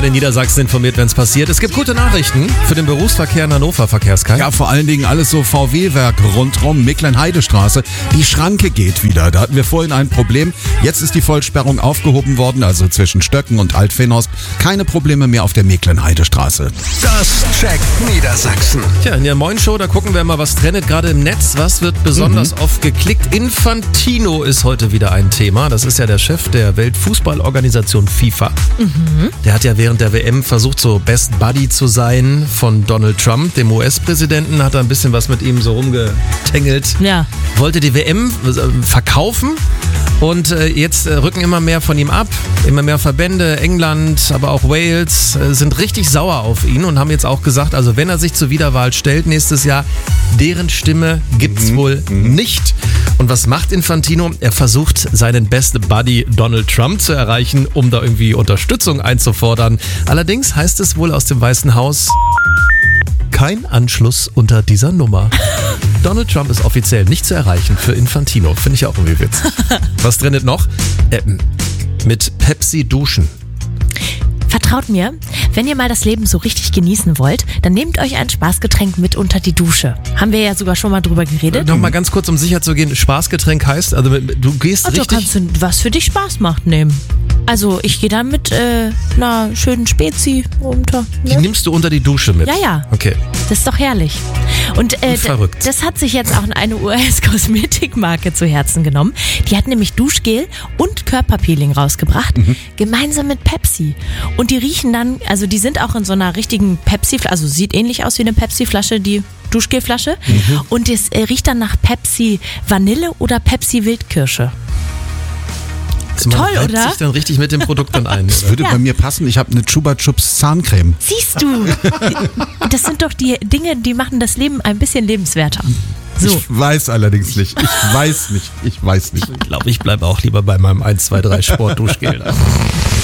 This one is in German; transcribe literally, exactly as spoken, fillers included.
in Niedersachsen informiert, wenn es passiert. Es gibt gute Nachrichten für den Berufsverkehr in Hannover, Verkehrskai. Ja, vor allen Dingen alles so V W-Werk rundrum, Mecklenheidestraße. Die Schranke geht wieder. Da hatten wir vorhin ein Problem. Jetzt ist die Vollsperrung aufgehoben worden, also zwischen Stöcken und Altfenhorst. Keine Probleme mehr auf der Mecklenheidestraße. Das checkt Niedersachsen. Tja, in der Moin Show, da gucken wir mal, was trendet gerade im Netz. Was wird besonders mhm. oft geklickt? Infantino ist heute wieder ein Thema. Das ist ja der Chef der Weltfußballorganisation FIFA. Mhm. Der hat ja während der W M versucht, so Best Buddy zu sein von Donald Trump, dem U S-Präsidenten. Hat da ein bisschen was mit ihm so rumgetängelt. Ja. Wollte die W M verkaufen. Und äh, jetzt äh, rücken immer mehr von ihm ab. Immer mehr Verbände, England, aber auch Wales äh, sind richtig sauer auf ihn und haben jetzt auch gesagt, also wenn er sich zur Wiederwahl stellt nächstes Jahr, deren Stimme gibt's mhm. wohl mhm. nicht. Und was macht Infantino? Er versucht, seinen Best Buddy Donald Trump zu erreichen, um da irgendwie Unterstützung einzufordern. Allerdings heißt es wohl aus dem Weißen Haus, kein Anschluss unter dieser Nummer. Donald Trump ist offiziell nicht zu erreichen für Infantino. Finde ich auch irgendwie Witz. Was trendet noch? Äh, mit Pepsi duschen. Vertraut mir, wenn ihr mal das Leben so richtig genießen wollt, dann nehmt euch ein Spaßgetränk mit unter die Dusche. Haben wir ja sogar schon mal drüber geredet. Noch mal ganz kurz, um sicher zu gehen, Spaßgetränk heißt, also du gehst also richtig... kannst du was für dich Spaß macht nehmen. Also ich gehe dann mit äh, einer schönen Spezi unter. Ne? Die nimmst du unter die Dusche mit? Ja, ja. Okay. Das ist doch herrlich. Und äh, verrückt. Das hat sich jetzt auch eine U S-Kosmetikmarke zu Herzen genommen. Die hat nämlich Duschgel und Körperpeeling rausgebracht, mhm. gemeinsam mit Pepsi. Und die riechen dann, also die sind auch in so einer richtigen Pepsi-Flasche, also sieht ähnlich aus wie eine Pepsi-Flasche, die Duschgelflasche. Mhm. Und es äh, riecht dann nach Pepsi Vanille oder Pepsi Wildkirsche. Also man toll, oder? Sich dann richtig mit dem Produkt dann ein. Das würde ja. bei mir passen. Ich habe eine Chupa Chups Zahncreme. Siehst du? Das sind doch die Dinge, die machen das Leben ein bisschen lebenswerter. So. Ich weiß allerdings nicht. Ich weiß nicht. Ich weiß nicht. Ich glaube, ich bleibe auch lieber bei meinem eins, zwei, drei Sport-Duschgel.